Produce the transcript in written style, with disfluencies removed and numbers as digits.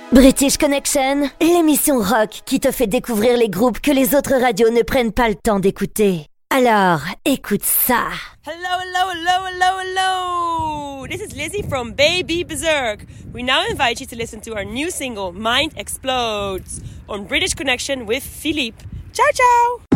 British Connection, l'émission rock qui te fait découvrir les groupes que les autres radios ne prennent pas le temps d'écouter. Alors, écoute ça. Hello. This is Lizzie from Baby Berserk. We now invite you to listen to our new single, Mind Explodes, on British Connection with Philippe. Ciao, ciao!